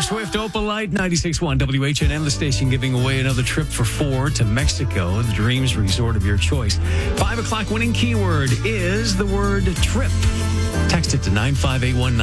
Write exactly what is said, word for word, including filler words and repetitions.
Swift, Opalite, ninety-six point one W H N M, the station giving away another trip for four to Mexico, the Dreams Resort of your choice. Five o'clock winning keyword is the word trip. Text it to nine five eight one nine.